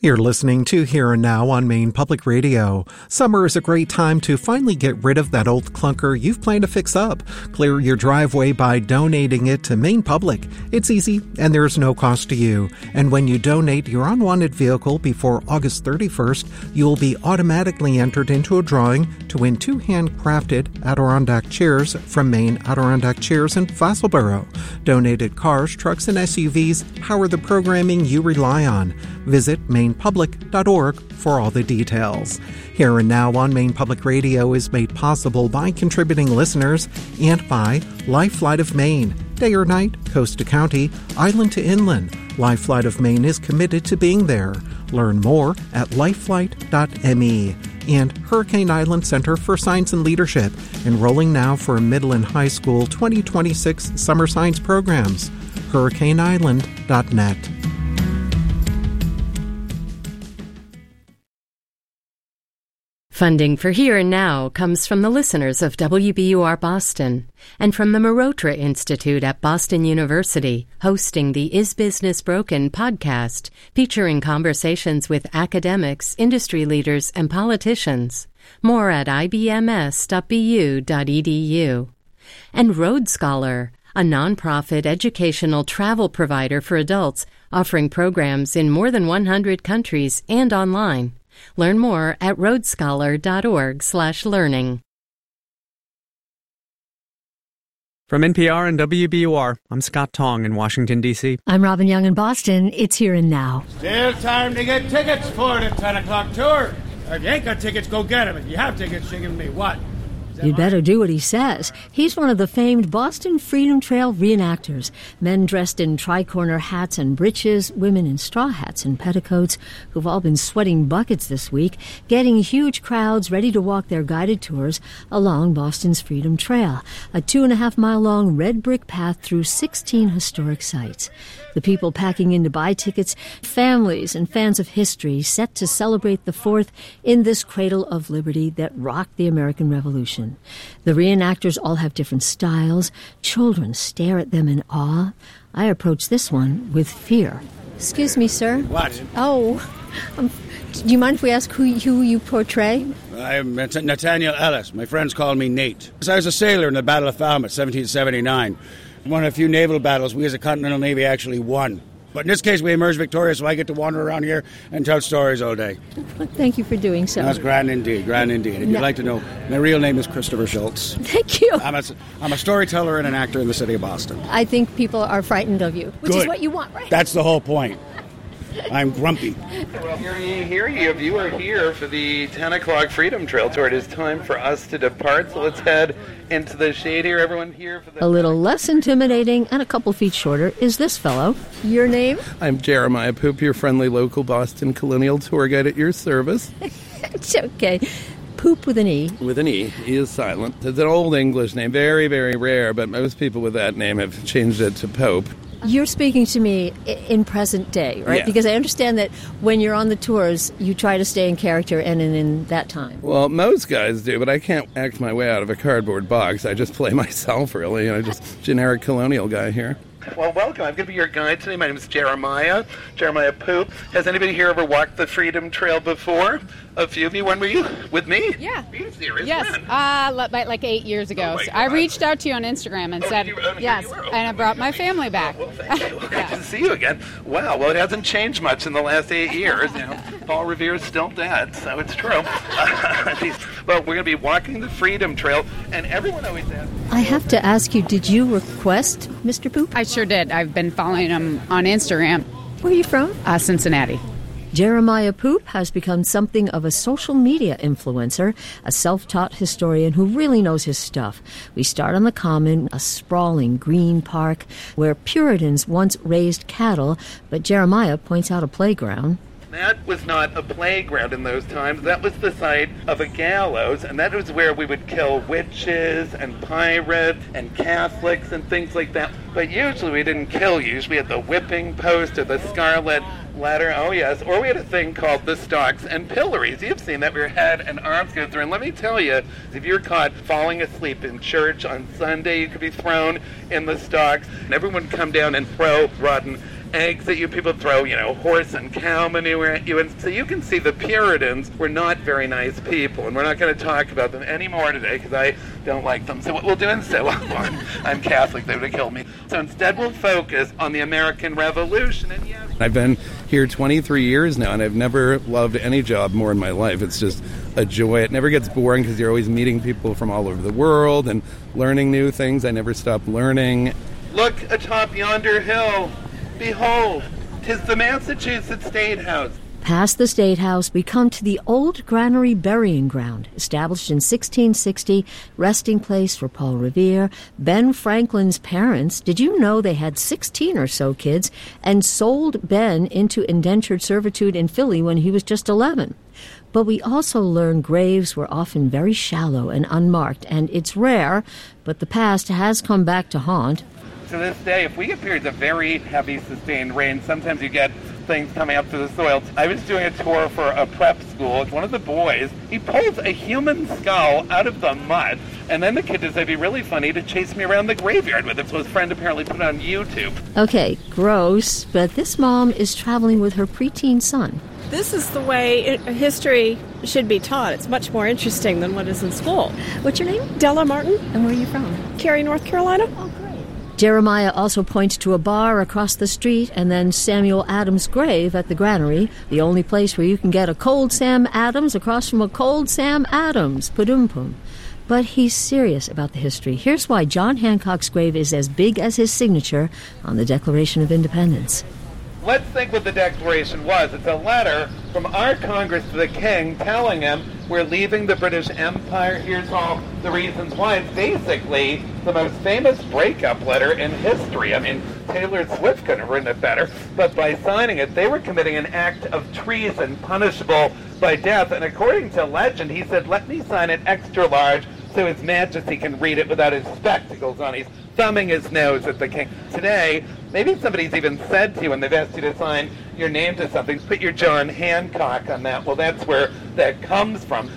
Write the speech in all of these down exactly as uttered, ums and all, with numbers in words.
You're listening to Here and Now on Maine Public Radio. Summer is a great time to finally get rid of that old clunker you've planned to fix up. Clear your driveway by donating it to Maine Public. It's easy and there's no cost to you. And when you donate your unwanted vehicle before August thirty-first, you'll be automatically entered into a drawing to win two handcrafted Adirondack chairs from Maine Adirondack Chairs in Fossilboro. Donated cars, trucks, and S U Vs power the programming you rely on. Visit maine public dot org for all the details. Here and Now on Maine Public Radio is made possible by contributing listeners and by Lifelight of Maine. Day or night, coast to county, island to inland, Lifelight of Maine is committed to being there. Learn more at lifelight dot m e. And Hurricane Island Center for Science and Leadership, enrolling now for middle and high school twenty twenty-six summer science programs. hurricane island dot net. Funding for Here and Now comes from the listeners of W B U R Boston and from the Marotra Institute at Boston University, hosting the Is Business Broken podcast, featuring conversations with academics, industry leaders, and politicians. More at i b m s dot b u dot e d u. And Road Scholar, a nonprofit educational travel provider for adults, offering programs in more than one hundred countries and online. Learn more at road scholar dot org slash learning. From N P R and W B U R, I'm Scott Tong in Washington, D C I'm Robin Young in Boston. It's Here and Now. Still time to get tickets for the ten o'clock tour. If you ain't got tickets, go get them. If you have tickets, you give me what? You'd better do what he says. He's one of the famed Boston Freedom Trail reenactors. Men dressed in tri-corner hats and breeches, women in straw hats and petticoats, who've all been sweating buckets this week, getting huge crowds ready to walk their guided tours along Boston's Freedom Trail, a two-and-a-half-mile-long red brick path through sixteen historic sites. The people packing in to buy tickets, families and fans of history set to celebrate the fourth in this cradle of liberty that rocked the American Revolution. The reenactors all have different styles. Children stare at them in awe. I approach this one with fear. Excuse me, sir. What? Oh, um, do you mind if we ask who, who you portray? I'm Nathaniel Ellis. My friends call me Nate. I was a sailor in the Battle of Falmouth, seventeen seventy-nine. One of a few naval battles we as a Continental Navy actually won. But in this case, we emerged victorious, so I get to wander around here and tell stories all day. Thank you for doing so. That's grand indeed, grand indeed. If no. you'd like to know, my real name is Christopher Schultz. Thank you. I'm a, I'm a storyteller and an actor in the city of Boston. I think people are frightened of you, which Good. is what you want, right? That's the whole point. I'm grumpy. Well, hear ye, hear ye. If you are here for the ten o'clock Freedom Trail Tour, it is time for us to depart. So let's head into the shade here. Everyone here for the... A little less intimidating and a couple feet shorter is this fellow. Your name? I'm Jeremiah Poop, your friendly local Boston Colonial tour guide at your service. It's okay. Poop with an E. With an E. E is silent. It's an old English name, very, very rare, but most people with that name have changed it to Pope. You're speaking to me in present day, right? Yeah. Because I understand that when you're on the tours, you try to stay in character and in, in that time. Well, most guys do, but I can't act my way out of a cardboard box. I just play myself, really. You know, just generic colonial guy here. Well, welcome. I'm going to be your guide today. My name is Jeremiah, Jeremiah Poop. Has anybody here ever walked the Freedom Trail before? A few of you. When were you? With me? Yeah. Are you serious? Yes. When? Uh, like, like eight years ago. Oh so I reached out to you on Instagram and Oh, said, you, oh, yes, you were, oh, and I brought my family back. Well, thank you. Well, great to see you again. Wow. Well, it hasn't changed much in the last eight years. You know, Paul Revere is still dead, so it's true. Well, we're going to be walking the Freedom Trail, and everyone always asks. I have to ask you, did you request Mister Poop? I sure did. I've been following him on Instagram. Where are you from? Uh, Cincinnati. Jeremiah Poop has become something of a social media influencer, a self-taught historian who really knows his stuff. We start on the Common, a sprawling green park where Puritans once raised cattle, but Jeremiah points out a playground. That was not a playground in those times. That was the site of a gallows, and that was where we would kill witches and pirates and Catholics and things like that. But usually we didn't kill. Usually we had the whipping post or the scarlet ladder, oh yes, or we had a thing called the stocks and pillories. You've seen that, where your head and arms go through. And let me tell you, if you're caught falling asleep in church on Sunday, you could be thrown in the stocks, and everyone would come down and throw rotten eggs at you. People throw, you know, horse and cow manure at you. And so you can see the Puritans were not very nice people. And we're not going to talk about them anymore today because I don't like them. So what we'll do instead, well, I'm, I'm Catholic, they would have killed me. So instead we'll focus on the American Revolution. And yes, I've been here twenty-three years now, and I've never loved any job more in my life. It's just a joy. It never gets boring because you're always meeting people from all over the world and learning new things. I never stop learning. Look atop yonder hill. Behold, 'tis the Massachusetts State House. Past the State House, we come to the Old Granary Burying Ground, established in sixteen sixty, resting place for Paul Revere. Ben Franklin's parents, did you know they had sixteen or so kids, and sold Ben into indentured servitude in Philly when he was just eleven? But we also learn graves were often very shallow and unmarked, and it's rare, but the past has come back to haunt. To this day, if we get periods of very heavy sustained rain, sometimes you get things coming up through the soil. I was doing a tour for a prep school. One of the boys, he pulls a human skull out of the mud, and then the kid decided it'd be really funny to chase me around the graveyard with it. So his friend apparently put it on YouTube. Okay, gross, but this mom is traveling with her preteen son. This is the way it, history should be taught. It's much more interesting than what is in school. What's your name? Della Martin. And where are you from? Cary, North Carolina. Oh, great. Jeremiah also points to a bar across the street and then Samuel Adams' grave at the Granary, the only place where you can get a cold Sam Adams across from a cold Sam Adams. Padumpum. But he's serious about the history. Here's why John Hancock's grave is as big as his signature on the Declaration of Independence. Let's think what the Declaration was. It's a letter from our Congress to the King telling him we're leaving the British Empire. Here's all the reasons why. It's basically the most famous breakup letter in history. I mean, Taylor Swift couldn't have written it better. But by signing it, they were committing an act of treason punishable by death. And according to legend, he said, let me sign it extra large so His Majesty can read it without his spectacles on. He's thumbing his nose at the king. Today, maybe somebody's even said to you when they've asked you to sign your name to something, put your John Hancock on that. Well, that's where that comes from.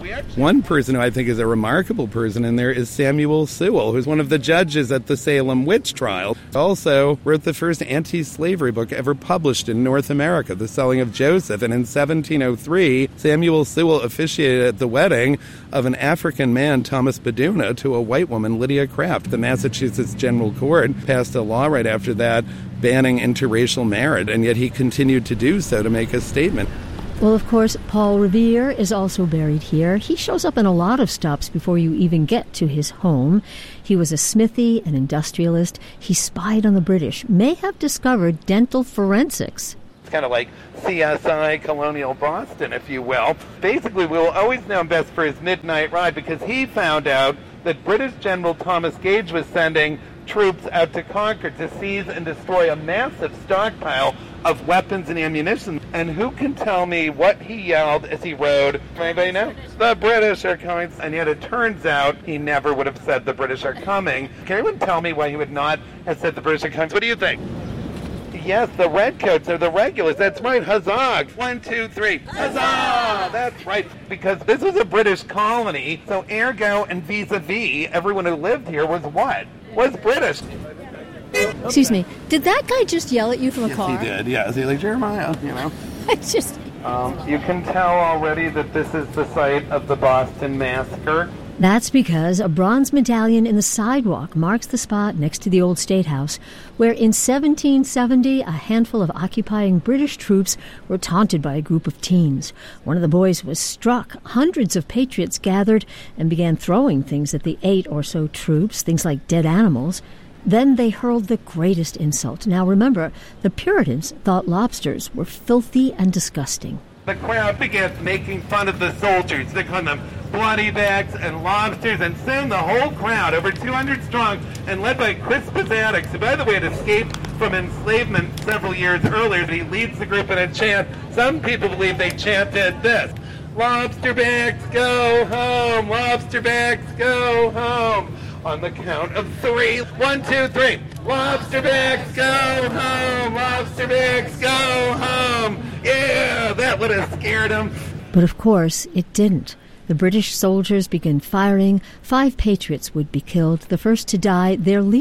One person who I think is a remarkable person in there is Samuel Sewall, who's one of the judges at the Salem witch trial. Also wrote the first anti-slavery book ever published in North America, The Selling of Joseph. And in seventeen oh three, Samuel Sewall officiated at the wedding of an African man, Thomas Baduna, to a white woman, Lydia Craft. The Massachusetts General Court passed a law right after that banning interracial marriage, and yet he continued to do so to make a statement. Well, of course, Paul Revere is also buried here. He shows up in a lot of stops before you even get to his home. He was a smithy, an industrialist. He spied on the British, may have discovered dental forensics. It's kind of like C S I Colonial Boston, if you will. Basically, we will always know him best for his midnight ride because he found out that British General Thomas Gage was sending troops out to Concord to seize and destroy a massive stockpile of weapons and ammunition. And who can tell me what he yelled as he rode? Anybody know? The British are coming. And yet it turns out he never would have said the British are coming. Can anyone tell me why he would not have said the British are coming? What do you think? Yes, the redcoats are the regulars. That's right. Huzzah. One, two, three. Huzzah! That's right. Because this was a British colony, so ergo and vis-a-vis, everyone who lived here was what? Was British. Excuse me, did that guy just yell at you from a yes, car? Yes, he did. Yeah, is he like Jeremiah, you know? It's just... Um, you can tell already that this is the site of the Boston Massacre. That's because a bronze medallion in the sidewalk marks the spot next to the old State House, where in seventeen seventy a handful of occupying British troops were taunted by a group of teens. One of the boys was struck. Hundreds of patriots gathered and began throwing things at the eight or so troops, things like dead animals. Then they hurled the greatest insult. Now remember, the Puritans thought lobsters were filthy and disgusting. The crowd began making fun of the soldiers. They called them bloody bags and lobsters, and soon the whole crowd, over two hundred strong, and led by Crispus Attucks, who, by the way, had escaped from enslavement several years earlier. He leads the group in a chant. Some people believe they chanted this: "Lobster bags, go home! Lobster bags, go home!" On the count of three. One, two, three. Lobster bags, go home! Lobster bags, go home! Yeah, that would have scared them. But of course, it didn't. The British soldiers began firing. Five patriots would be killed. The first to die, their leader,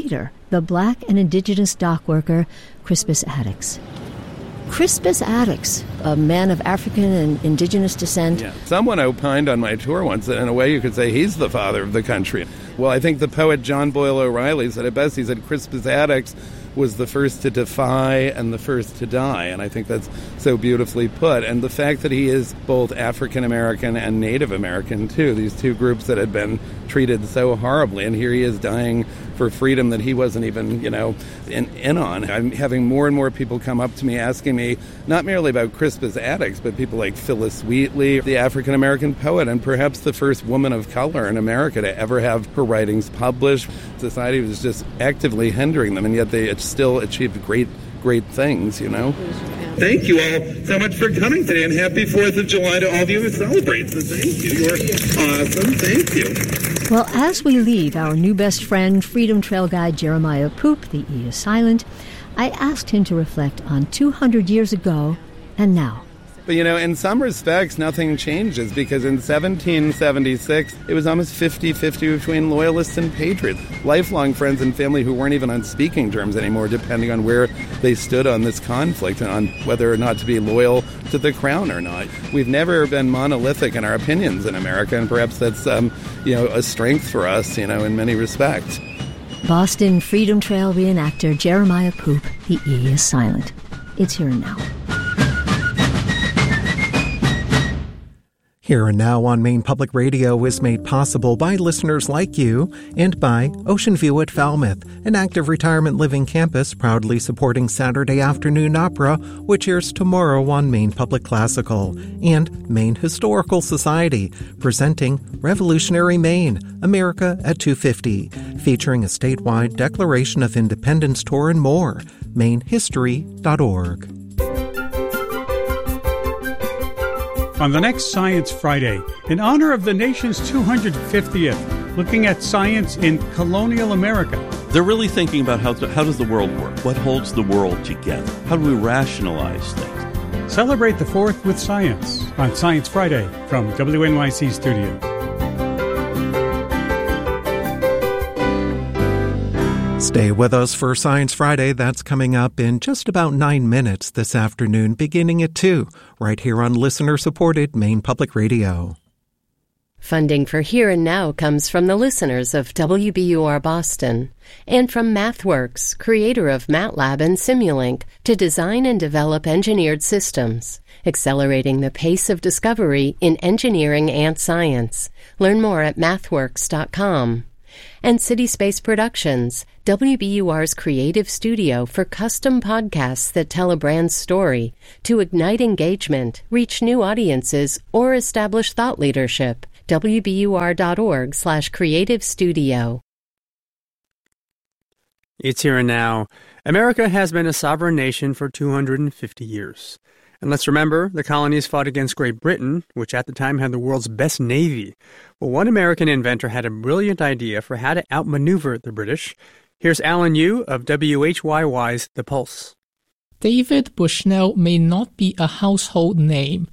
the black and indigenous dock worker Crispus Attucks. Crispus Attucks, a man of African and indigenous descent. Yeah. Someone opined on my tour once that in a way you could say he's the father of the country. Well, I think the poet John Boyle O'Reilly said it best. He said Crispus Attucks was the first to defy and the first to die, and I think that's so beautifully put. And the fact that he is both African American and Native American, too, these two groups that had been treated so horribly, and here he is dying for freedom that he wasn't even, you know, in, in on. I'm having more and more people come up to me asking me not merely about Crispus Attucks, but people like Phyllis Wheatley, the African American poet, and perhaps the first woman of color in America to ever have her writings published. Society was just actively hindering them, and yet they still achieved great, great things, you know. Thank you all so much for coming today, and happy fourth of July to all of you who celebrate. So thank you. You're awesome. Thank you. Well, as we leave our new best friend, Freedom Trail guide Jeremiah Poop, the E is silent, I asked him to reflect on two hundred years ago and now. But, you know, in some respects, nothing changes, because in seventeen seventy-six, it was almost fifty-fifty between loyalists and patriots. Lifelong friends and family who weren't even on speaking terms anymore, depending on where they stood on this conflict and on whether or not to be loyal to the crown or not. We've never been monolithic in our opinions in America, and perhaps that's, um, you know, a strength for us, you know, in many respects. Boston Freedom Trail reenactor Jeremiah Poop, the E is silent. It's here and now. Here and Now on Maine Public Radio is made possible by listeners like you and by Ocean View at Falmouth, an active retirement living campus proudly supporting Saturday Afternoon Opera, which airs tomorrow on Maine Public Classical, and Maine Historical Society, presenting Revolutionary Maine, America at two fifty, featuring a statewide Declaration of Independence tour and more. Maine History dot org. On the next Science Friday, in honor of the nation's two hundred fiftieth, looking at science in colonial America. They're really thinking about how, to, how does the world work? What holds the world together? How do we rationalize things? Celebrate the fourth with science on Science Friday from W N Y C Studio. Stay with us for Science Friday. That's coming up in just about nine minutes this afternoon, beginning at two, right here on listener-supported Maine Public Radio. Funding for Here and Now comes from the listeners of W B U R Boston and from MathWorks, creator of MATLAB and Simulink, to design and develop engineered systems, accelerating the pace of discovery in engineering and science. Learn more at mathworks dot com. And City Space Productions, W B U R's creative studio for custom podcasts that tell a brand's story, to ignite engagement, reach new audiences, or establish thought leadership. W B U R dot org slash creative studio. It's here and now. America has been a sovereign nation for two hundred fifty years. And let's remember, the colonies fought against Great Britain, which at the time had the world's best navy. Well, one American inventor had a brilliant idea for how to outmaneuver the British. Here's Alan Yu of W H Y Y's The Pulse. David Bushnell may not be a household name,